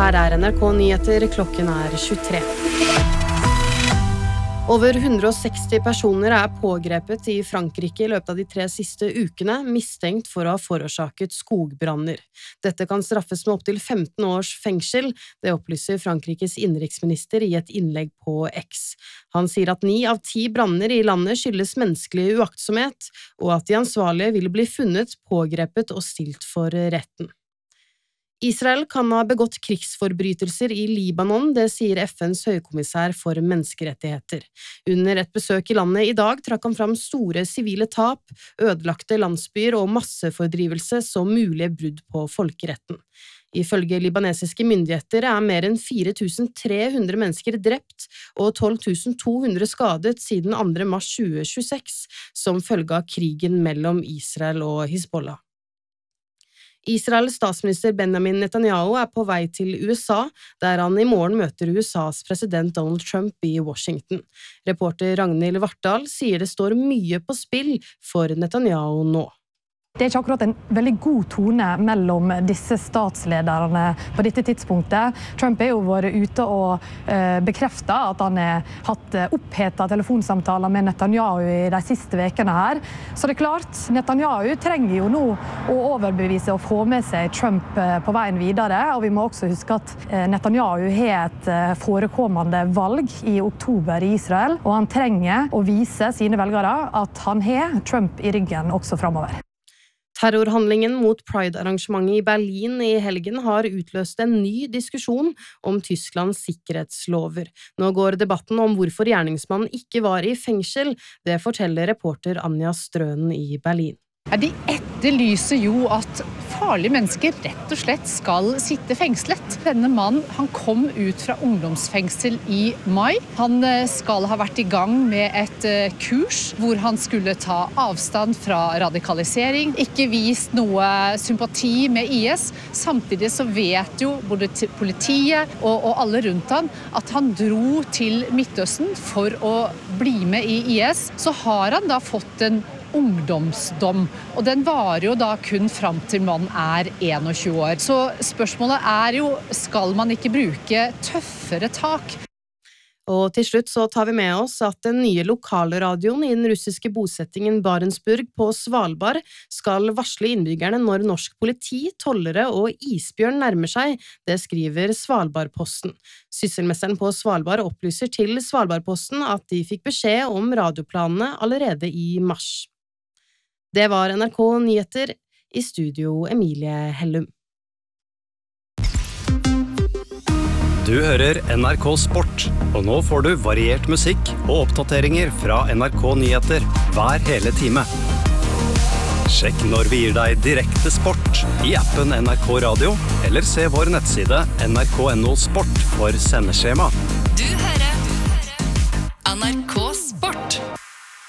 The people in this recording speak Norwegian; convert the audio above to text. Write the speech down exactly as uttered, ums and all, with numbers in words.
Her er N R K Nyheter, klokken er tjuetre. Over hundre og seksti personer er pågrepet i Frankrike i løpet av de tre siste ukene, mistenkt for å ha forårsaket skogbranner. Dette kan straffes med opptil femten års fengsel, det opplyser Frankrikes innenriksminister i et innlegg på X. Han sier at ni av ti branner i landet skyldes menneskelig uaktsomhet, og at de ansvarlige vil bli funnet, pågrepet og stilt for retten. Israel kan ha begått krigsforbrytelser i Libanon, det sier F N's høykommissær for menneskerettigheter. Under et besøk i landet i dag trakk han fram store sivile tap, ødelagte landsbyer og massefordrivelse som mulige brudd på folkeretten. Ifølge libanesiske myndigheter er mer enn fire tusen tre hundre mennesker drept og tolv tusen to hundre skadet siden andre mars tjue tjueseks, som følge av krigen mellom Israel og Hizbollah. Israels statsminister Benjamin Netanyahu er på vei til U S A, der han i morgen møter U S A's president Donald Trump i Washington. Reporter Ragnhild Vartdal sier det står mye på spill for Netanyahu nå. Det er ikke akkurat en veldig god tone mellom disse statslederne på dette tidspunktet. Trump er jo vært ute og eh, bekreftet at han har hatt opphetet telefonsamtaler med Netanyahu i de siste vekene her. Så det er klart, Netanyahu trenger jo nå å overbevise og få med seg Trump på veien videre. Og vi må også huske at Netanyahu har et forekommende valg i oktober i Israel, og han trenger å vise sine velgere at han har Trump i ryggen også fremover. Terrorhandlingen mot Pride-arrangementet i Berlin i helgen har utløst en ny diskusjon om Tysklands sikkerhetslover. Nå går debatten om hvorfor gjerningsmannen ikke var i fengsel, det forteller reporter Anja Strønen i Berlin. Ja, de etterlyser jo at farlige mennesker rett og slett skal sitte fengslet. Denne mannen, han kom ut fra ungdomsfengsel i mai. Han skal ha vært i gang med et kurs hvor han skulle ta avstand fra radikalisering, ikke vist noe sympati med I S. Samtidig så vet jo både politiet og, og alle rundt han at han dro til Midtøsten for å bli med i I S. Så har han da fått en ungdomsdom, og den varer jo da kun fram til man er tjueen år. Så spørsmålet er jo, skal man ikke bruke tøffere tak? Og til slutt så tar vi med oss at den nye lokalradioen i den russiske bosettingen Barentsburg på Svalbard skal varsle innbyggerne når norsk politi, tollere og isbjørn nærmer seg, det skriver Svalbardposten. Sysselmesteren på Svalbard opplyser til Svalbardposten at de fikk beskjed om radioplanene allerede i mars. Det var N R K Nyheter, i studio Emilie Hellum. Du hører N R K Sport, og nå får du variert musikk og oppdateringer fra N R K Nyheter hver hele time. Sjekk når vi gir deg direkte sport i appen N R K Radio, eller se vår nettside N R K punktum no sport for sendeskjema. Du hører N R K